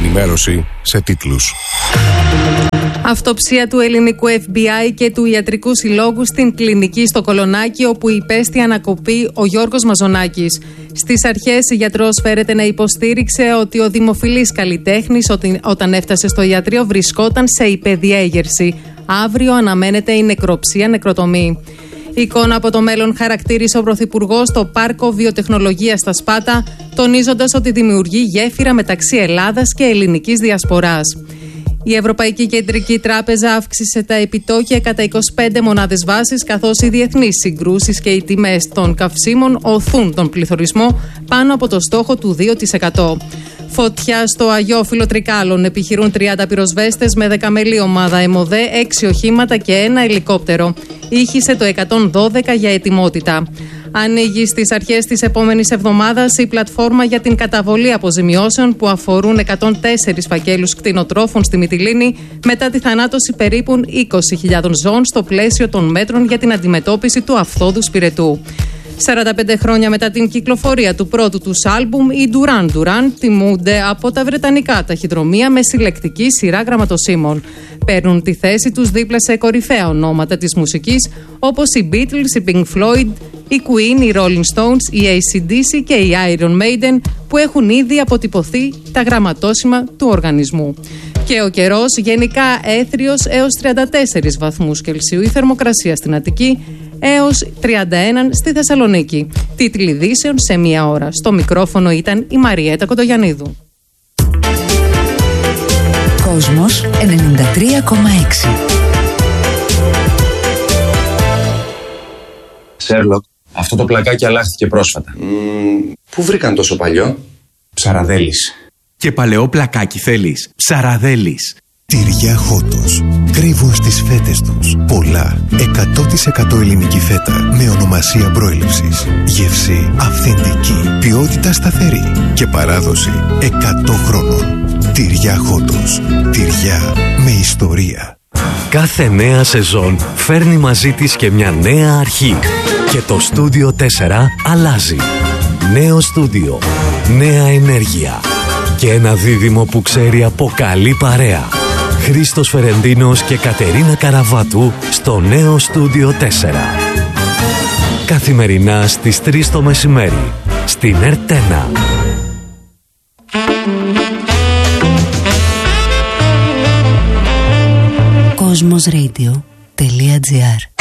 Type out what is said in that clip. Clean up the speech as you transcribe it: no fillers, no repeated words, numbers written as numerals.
ενημέρωση σε τίτλους. Αυτοψία του ελληνικού FBI και του Ιατρικού Συλλόγου στην κλινική στο Κολονάκι, όπου υπέστη ανακοπή ο Γιώργος Μαζονάκης. Στις αρχές, η γιατρός φέρεται να υποστήριξε ότι ο δημοφιλής καλλιτέχνης, όταν έφτασε στο ιατρείο, βρισκόταν σε υπεδιέγερση. Αύριο αναμένεται η νεκροψία νεκροτομή. Εικόνα από το μέλλον χαρακτήρισε ο Πρωθυπουργός στο Πάρκο Βιοτεχνολογίας στα Σπάτα, τονίζοντας ότι δημιουργεί γέφυρα μεταξύ Ελλάδας και ελληνικής διασποράς. Η Ευρωπαϊκή Κεντρική Τράπεζα αύξησε τα επιτόκια κατά 25 μονάδες βάσης, καθώς οι διεθνείς συγκρούσεις και οι τιμές των καυσίμων οθούν τον πληθωρισμό πάνω από το στόχο του 2%. Φωτιά στο Αγιόφυλλο Τρικάλων. Επιχειρούν 30 πυροσβέστες με 10μελή ομάδα ΕΜΟΔΕ, 6 οχήματα και 1 ελικόπτερο. Ήχησε το 112 για ετοιμότητα. Ανοίγει στις αρχές της επόμενης εβδομάδας η πλατφόρμα για την καταβολή αποζημιώσεων που αφορούν 104 φακέλους κτηνοτρόφων στη Μυτιλήνη μετά τη θανάτωση περίπου 20.000 ζώων στο πλαίσιο των μέτρων για την αντιμετώπιση του αφθόδους πυρετού. 45 χρόνια μετά την κυκλοφορία του πρώτου τους άλμπουμ, οι Duran Duran τιμούνται από τα βρετανικά ταχυδρομεία με συλλεκτική σειρά γραμματοσύμων. Παίρνουν τη θέση τους δίπλα σε κορυφαία ονόματα της μουσικής, όπως οι Beatles, οι Pink Floyd, οι Queen, οι Rolling Stones, οι AC/DC και οι Iron Maiden, που έχουν ήδη αποτυπωθεί τα γραμματόσημα του οργανισμού. Και ο καιρός γενικά έθριος έως 34 βαθμούς Κελσίου, η θερμοκρασία στην Αττική έως 31 στη Θεσσαλονίκη. Τίτλοι ειδήσεων σε μία ώρα. Στο μικρόφωνο ήταν η Μαριέτα Κοντογιαννίδου. Κόσμος 93,6. Σέρλοκ, αυτό το πλακάκι αλλάχθηκε πρόσφατα. Πού βρήκαν τόσο παλιό? Ψαραδέλης. Και παλαιό πλακάκι θέλεις? Ψαραδέλης. Τυριά Χότος. Κρύβουν στις φέτες τους πολλά 100% ελληνική φέτα με ονομασία προέλευσης. Γεύση αυθεντική, ποιότητα σταθερή και παράδοση 100 χρόνων. Τυριά Χότος. Τυριά με ιστορία. Κάθε νέα σεζόν φέρνει μαζί της και μια νέα αρχή. Και το Στούντιο 4 αλλάζει. Νέο στούντιο, νέα ενέργεια και ένα δίδυμο που ξέρει από καλή παρέα. Χρήστος Φερεντίνος και Κατερίνα Καραβάτου στο νέο Στούντιο 4. Καθημερινά στις 3 το μεσημέρι στην ΕΡΤ1. Cosmosradio.gr